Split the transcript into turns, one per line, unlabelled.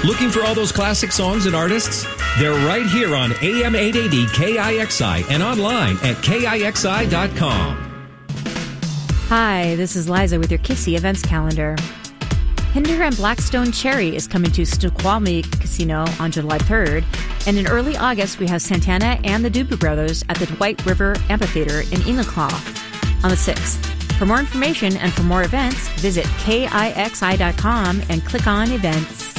Looking for all those classic songs and artists? They're right here on AM 880 KIXI and online at KIXI.com.
Hi, this is Liza with your Kissy events calendar. Hinder and Blackstone Cherry is coming to Snoqualmie Casino on July 3rd, and in early August we have Santana and the Doobie Brothers at the White River Amphitheater in Enumclaw on the 6th. For more information and for more events, visit KIXI.com and click on events.